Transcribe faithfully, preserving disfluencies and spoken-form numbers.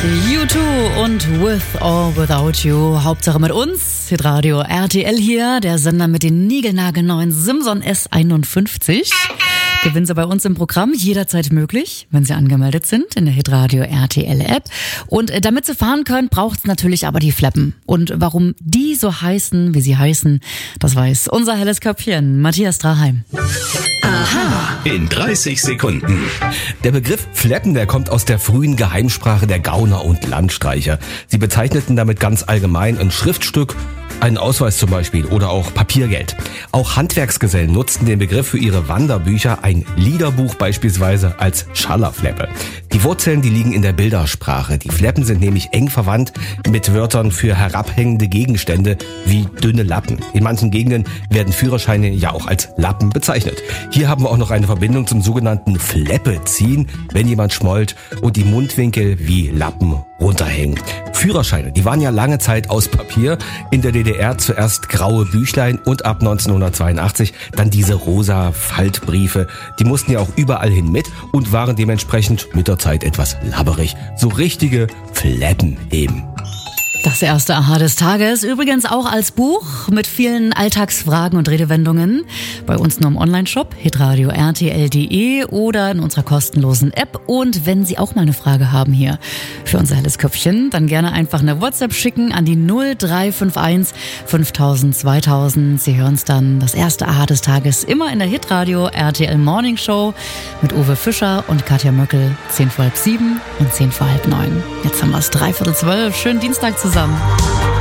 U zwei und With or Without You. Hauptsache mit uns. Hitradio R T L hier, der Sender mit den niegelnagelneuen Simson S einundfünfzig. Gewinnen Sie bei uns im Programm jederzeit möglich, wenn Sie angemeldet sind in der Hitradio R T L App. Und damit Sie fahren können, braucht es natürlich aber die Fleppen. Und warum die so heißen, wie sie heißen, das weiß unser helles Köpfchen, Matthias Draheim. Aha. In dreißig Sekunden. Der Begriff Fleppen, der kommt aus der frühen Geheimsprache der Gauner und Landstreicher. Sie bezeichneten damit ganz allgemein ein Schriftstück, einen Ausweis zum Beispiel oder auch Papiergeld. Auch Handwerksgesellen nutzten den Begriff für ihre Wanderbücher, ein Liederbuch beispielsweise, als Schallerfleppe. Die Wurzeln, die liegen in der Bildersprache. Die Fleppen sind nämlich eng verwandt mit Wörtern für herabhängende Gegenstände wie dünne Lappen. In manchen Gegenden werden Führerscheine ja auch als Lappen bezeichnet. Hier haben wir auch noch eine Verbindung zum sogenannten Fleppe ziehen, wenn jemand schmollt und die Mundwinkel wie Lappen runterhängen. Führerscheine, die waren ja lange Zeit aus Papier. In der D D R zuerst graue Büchlein und ab neunzehnhundertzweiundachtzig dann diese rosa Faltbriefe. Die mussten ja auch überall hin mit und waren dementsprechend mit der Zeit etwas labberig. So richtige Fleppen eben. Das erste Aha des Tages, übrigens auch als Buch mit vielen Alltagsfragen und Redewendungen. Bei uns nur im Onlineshop hitradio punkt r t l punkt d e oder in unserer kostenlosen App. Und wenn Sie auch mal eine Frage haben hier für unser helles Köpfchen, dann gerne einfach eine WhatsApp schicken an die null drei fünf eins fünftausend zweitausend. Sie hören es dann, das erste Aha des Tages, immer in der Hitradio R T L Morning Show mit Uwe Fischer und Katja Möckel, zehn vor halb sieben und zehn vor halb neun. Jetzt haben wir es dreiviertel zwölf. Schönen Dienstag zusammen.